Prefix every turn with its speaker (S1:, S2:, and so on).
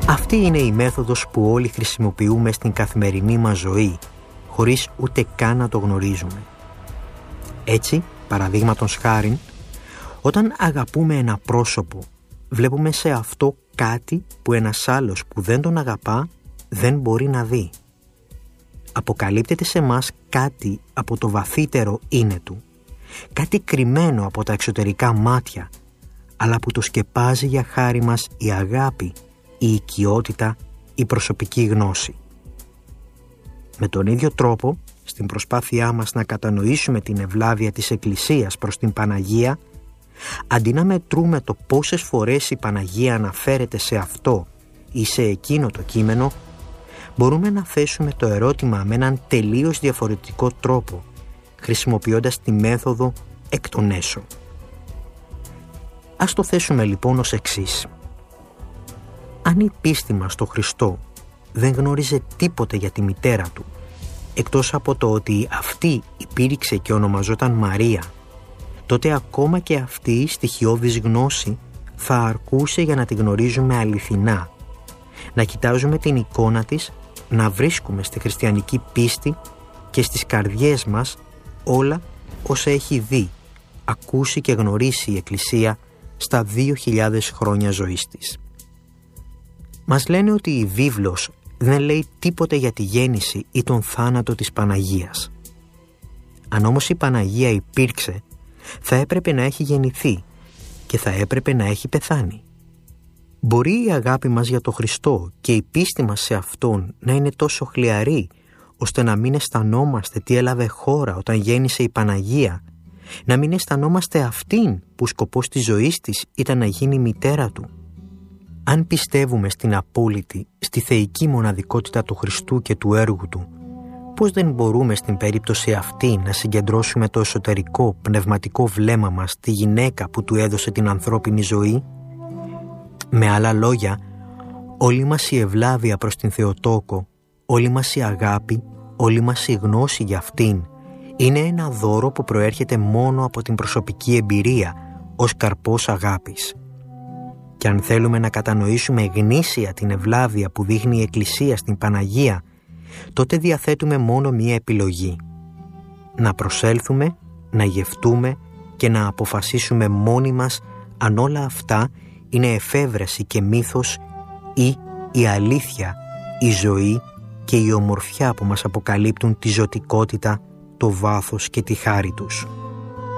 S1: Αυτή είναι η μέθοδος που όλοι χρησιμοποιούμε στην καθημερινή μας ζωή, χωρίς ούτε καν να το γνωρίζουμε. Έτσι, παραδείγματος χάριν, όταν αγαπούμε ένα πρόσωπο, βλέπουμε σε αυτό κάτι που ένας άλλος που δεν τον αγαπά δεν μπορεί να δει. Αποκαλύπτεται σε μας κάτι από το βαθύτερο είναι του, κάτι κρυμμένο από τα εξωτερικά μάτια, αλλά που το σκεπάζει για χάρη μας η αγάπη, η οικειότητα, η προσωπική γνώση. Με τον ίδιο τρόπο, στην προσπάθειά μας να κατανοήσουμε την ευλάβεια της Εκκλησίας προς την Παναγία, αντί να μετρούμε το πόσες φορές η Παναγία αναφέρεται σε αυτό ή σε εκείνο το κείμενο, μπορούμε να θέσουμε το ερώτημα με έναν τελείως διαφορετικό τρόπο, χρησιμοποιώντας τη μέθοδο εκ των έσω. Ας το θέσουμε λοιπόν ως εξής. Αν η πίστη μας στο Χριστό δεν γνώριζε τίποτε για τη μητέρα του, εκτός από το ότι αυτή υπήρξε και ονομαζόταν Μαρία, τότε ακόμα και αυτή η στοιχειώδης γνώση θα αρκούσε για να τη γνωρίζουμε αληθινά, να κοιτάζουμε την εικόνα της, να βρίσκουμε στη χριστιανική πίστη και στις καρδιές μας όλα όσα έχει δει, ακούσει και γνωρίσει η Εκκλησία στα 2.000 χρόνια ζωής της. Μας λένε ότι η βίβλος δεν λέει τίποτε για τη γέννηση ή τον θάνατο της Παναγίας. Αν όμως η Παναγία υπήρξε, θα έπρεπε να έχει γεννηθεί και θα έπρεπε να έχει πεθάνει. Μπορεί η αγάπη μας για τον Χριστό και η πίστη μας σε Αυτόν να είναι τόσο χλιαρή, ώστε να μην αισθανόμαστε τι έλαβε χώρα όταν γέννησε η Παναγία, να μην αισθανόμαστε αυτήν που σκοπός της ζωής της ήταν να γίνει μητέρα του. Αν πιστεύουμε στην απόλυτη, στη θεϊκή μοναδικότητα του Χριστού και του έργου του, πώς δεν μπορούμε στην περίπτωση αυτή να συγκεντρώσουμε το εσωτερικό πνευματικό βλέμμα μας στη γυναίκα που του έδωσε την ανθρώπινη ζωή? Με άλλα λόγια, όλη μας η ευλάβεια προς την Θεοτόκο, όλη μας η αγάπη, όλη μας η γνώση για αυτήν είναι ένα δώρο που προέρχεται μόνο από την προσωπική εμπειρία ως καρπός αγάπης. Και αν θέλουμε να κατανοήσουμε γνήσια την ευλάβεια που δείχνει η Εκκλησία στην Παναγία, τότε διαθέτουμε μόνο μία επιλογή: να προσέλθουμε, να γευτούμε και να αποφασίσουμε μόνοι μας αν όλα αυτά είναι εφεύρεση και μύθος ή η αλήθεια, η ζωή και η ομορφιά που μας αποκαλύπτουν τη ζωτικότητα, το βάθος και τη χάρη τους.